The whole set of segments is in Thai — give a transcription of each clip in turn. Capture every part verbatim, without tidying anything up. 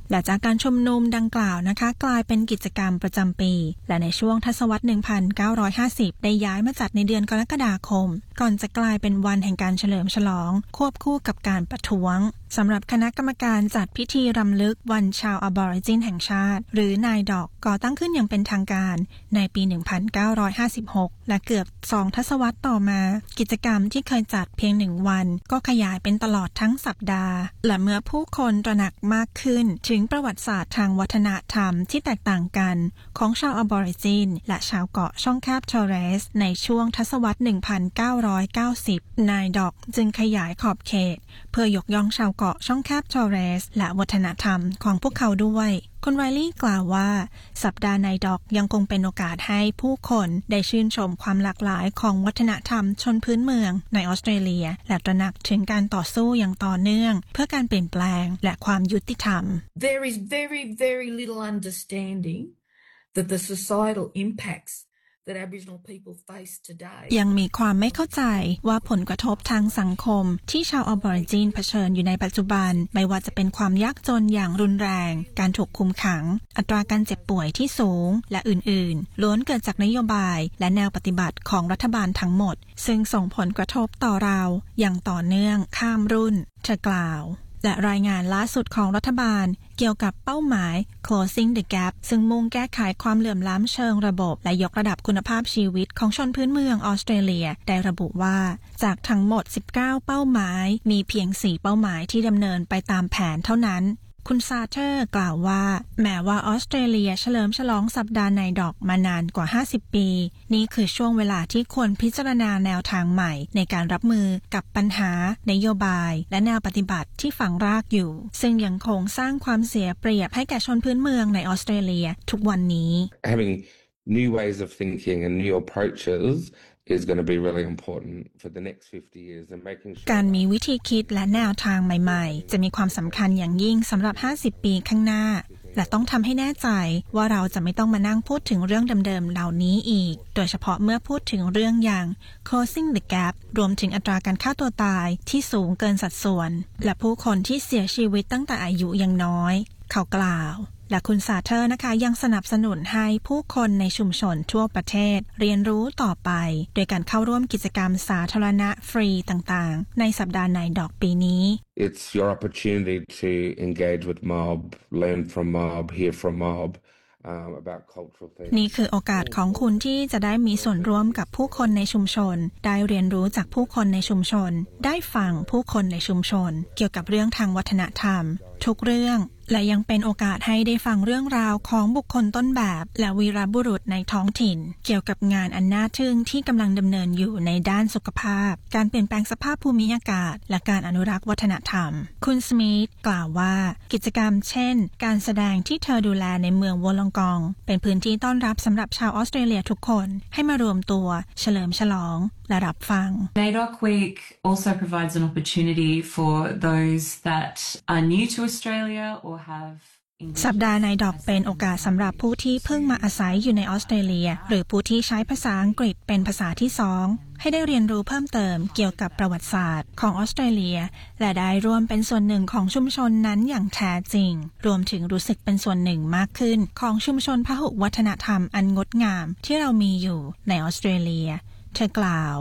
และจากการชุมนุมดังกล่าวนะคะกลายเป็นกิจกรรมประจำปีและในช่วงทศวรรษ หนึ่งพันเก้าร้อยห้าสิบ ได้ย้ายมาจัดในเดือนกรกฎาคมก่อนจะกลายเป็นวันแห่งการเฉลิมฉลองควบคู่กับการประท้วงสำหรับคณะกรรมการจัดพิธีรำลึกวันชาวอบอริจินแห่งชาติหรือนายดอกก่อตั้งขึ้นอย่างเป็นทางการในปี หนึ่งพันเก้าร้อยห้าสิบหก และเกือบสองทศวรรษต่อมากิจกรรมที่เคยจัดเพียงหนึ่งวันก็ขยายเป็นตลอดทั้งสัปดาห์และเมื่อผู้คนตระหนักมากขึ้นถึงประวัติศาสตร์ทางวัฒนธรรมที่แตกต่างกันของชาวอบอริจินและชาวเกาะช่องแคบทอร์เรสในช่วงทศวรรษ หนึ่งพันเก้าร้อยเก้าสิบ นายดอกจึงขยายขอบเขตเพื่อยกย่องชาวเกาะช่องแคบทอร์เรสและวัฒนธรรมของพวกเขาด้วยคุณไรลี่กล่าวว่าสัปดาห์นายดอกยังคงเป็นโอกาสให้ผู้คนได้ชื่นชมความหลากหลายของวัฒนธรรมชนพื้นเมืองในออสเตรเลียและตระหนักถึงการต่อสู้อย่างต่อเนื่องเพื่อการเปลี่ยนแปลงและความยุติธรรม There is very very little understanding that the societal impacts that Aboriginal people face today ยังมีความไม่เข้าใจว่าผลกระทบทางสังคมที่ชาวอบอริจินเผชิญอยู่ในปัจจุบันไม่ว่าจะเป็นความยากจนอย่างรุนแรงการถูกคุมขังอัตราการเจ็บป่วยที่สูงและอื่นๆล้วนเกิดจากนโยบายและแนวปฏิบัติของรัฐบาลทั้งหมดซึ่งส่งผลกระทบต่อเราอย่างต่อเนื่องข้ามรุ่นเธอกล่าวและรายงานล่าสุดของรัฐบาลเกี่ยวกับเป้าหมาย Closing the Gap ซึ่งมุ่งแก้ไขความเหลื่อมล้ำเชิงระบบและยกระดับคุณภาพชีวิตของชนพื้นเมืองออสเตรเลียได้ระบุว่าจากทั้งหมดสิบเก้าเป้าหมายมีเพียงสี่เป้าหมายที่ดำเนินไปตามแผนเท่านั้นคุณซาเทอร์กล่าวว่าแม้ว่าออสเตรเลียเฉลิมฉลองสัปดาห์นายดอกมานานกว่าห้าสิบปีนี่คือช่วงเวลาที่ควรพิจารณาแนวทางใหม่ในการรับมือกับปัญหานโยบายและแนวปฏิบัติที่ฝังรากอยู่ซึ่งยังคงสร้างความเสียเปรียบให้แก่ชนพื้นเมืองในออสเตรเลียทุกวันนี้ Having new ways of thinking and new approaches is going to be really important for the next fifty years and making sure การมีวิธีคิดและแนวทางใหม่ๆจะมีความสำคัญอย่างยิ่งสำหรับห้าสิบปีข้างหน้าและต้องทำให้แน่ใจว่าเราจะไม่ต้องมานั่งพูดถึงเรื่องเดิมๆเหล่านี้อีกโดยเฉพาะเมื่อพูดถึงเรื่องอย่าง Closing the Gap รวมถึงอัตราการฆ่าตัวตายที่สูงเกินสัดส่วนและผู้คนที่เสียชีวิตตั้งแต่อายุยังน้อยเขากล่าวและคุณซาเทอร์นะคะยังสนับสนุนให้ผู้คนในชุมชนทั่วประเทศเรียนรู้ต่อไปโดยการเข้าร่วมกิจกรรมสาธารณะฟรีต่างๆในสัปดาห์นายดอกปีนี้ It's your opportunity to engage with mob, learn from mob, hear from mob about cultural things นี่คือโอกาสของคุณที่จะได้มีส่วนร่วมกับผู้คนในชุมชนได้เรียนรู้จากผู้คนในชุมชนได้ฟังผู้คนในชุมชนเกี่ยวกับเรื่องทางวัฒนธรรมทุกเรื่องและยังเป็นโอกาสให้ได้ฟังเรื่องราวของบุคคลต้นแบบและวีรบุรุษในท้องถิ่นเกี่ยวกับงานอันน่าทึ่งที่กำลังดำเนินอยู่ในด้านสุขภาพการเปลี่ยนแปลงสภาพภูมิอากาศและการอนุรักษ์วัฒนธรรมคุณสมิธกล่าวว่ากิจกรรมเช่นการแสดงที่เธอดูแลในเมืองวอลลองกองเป็นพื้นที่ต้อนรับสำหรับชาวออสเตรเลียทุกคนให้มารวมตัวเฉลิมฉลองและรับฟังนายดอก Week also provides an opportunity for those that are new to Australia or have สัปดาห์นายดอกเป็นโอกาสสำหรับผู้ที่เพิ่งมาอาศัยอยู่ในออสเตรเลียหรือผู้ที่ใช้ภาษาอังกฤษเป็นภาษาที่สองให้ได้เรียนรู้เพิ่มเติมเกี่ยวกับประวัติศาสตร์ของออสเตรเลียและได้ร่วมเป็นส่วนหนึ่งของชุมชนนั้นอย่างแท้จริงรวมถึงรู้สึกเป็นส่วนหนึ่งมากขึ้นของชุมชนพหุวัฒนธรรมอันงดงามที่เรามีอยู่ในออสเตรเลียเธอกล่าว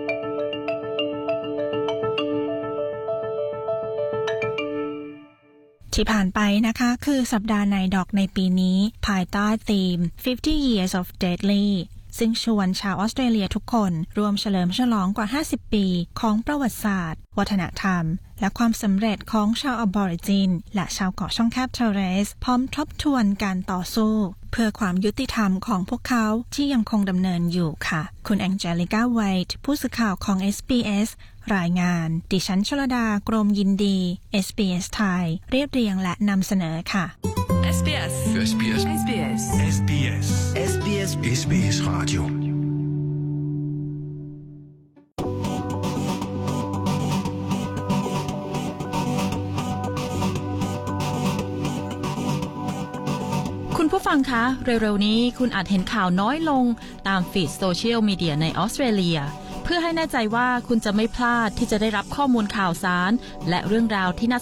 ที่ผ่านไปนะคะคือสัปดาห์นายดอกในปีนี้ภายใต้ธีม fifty years of Deadly ซึ่งชวนชาวออสเตรเลียทุกคนรวมเฉลิมฉลองกว่าห้าสิบปีของประวัติศาสตร์วัฒนธรรมและความสำเร็จของชาวอบอริจินและชาวเกาะช่องแคบทอร์เรสพร้อมทบทวนการต่อสู้เพื่อความยุติธรรมของพวกเขาที่ยังคงดำเนินอยู่ค่ะคุณแองเจลิกาไวท์ผู้สื่อข่าวของ เอส บี เอส รายงานดิฉันชลดากรมยินดี เอส บี เอส ไทยเรียบเรียงและนำเสนอค่ะเอส บี เอส เอส บี เอส เอส บี เอส เอส บี เอส เอส บี เอส เอส บี เอส Radio คุณผู้ฟังคะเร็วๆนี้คุณอาจเห็นข่าวน้อยลงตามฟีดโซเชียลมีเดียในออสเตรเลียเพื่อให้แน่ใจว่าคุณจะไม่พลาดที่จะได้รับข้อมูลข่าวสารและเรื่องราวที่น่า